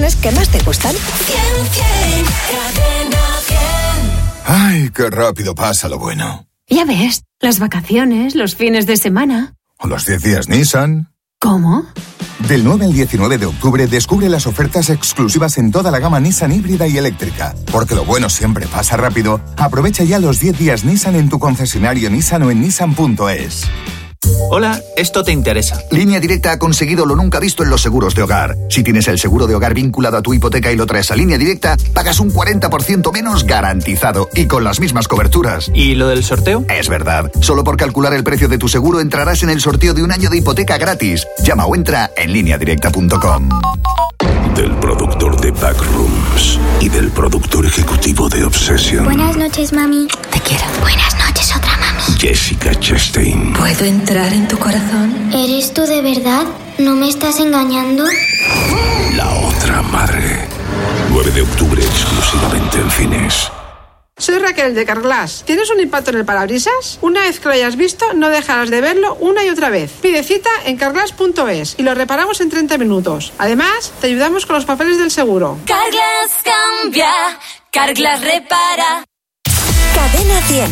vacaciones que más te gustan. 100%, Cadena 100. Ay, qué rápido pasa lo bueno. Ya ves, las vacaciones, los fines de semana. O los 10 días Nissan. ¿Cómo? Del 9 al 19 de octubre descubre las ofertas exclusivas en toda la gama Nissan híbrida y eléctrica. Porque lo bueno siempre pasa rápido. Aprovecha ya los 10 días Nissan en tu concesionario Nissan o en nissan.es. Hola, esto te interesa. Línea Directa ha conseguido lo nunca visto en los seguros de hogar. Si tienes el seguro de hogar vinculado a tu hipoteca y lo traes a Línea Directa, pagas un 40% menos garantizado y con las mismas coberturas. ¿Y lo del sorteo? Es verdad. Solo por calcular el precio de tu seguro entrarás en el sorteo de un año de hipoteca gratis. Llama o entra en lineadirecta.com. Del productor de Backrooms y del productor ejecutivo de Obsession. Buenas noches, mami. Te quiero. Buenas noches, otra mami. Jessica Chastain. ¿Puedo entrar en tu corazón? ¿Eres tú de verdad? ¿No me estás engañando? La otra madre. 9 de octubre exclusivamente en cines. Soy Raquel de Carglass. ¿Tienes un impacto en el parabrisas? Una vez que lo hayas visto, no dejarás de verlo una y otra vez. Pide cita en carglass.es y lo reparamos en 30 minutos. Además, te ayudamos con los papeles del seguro. Carglass cambia, Carglass repara. Cadena 100.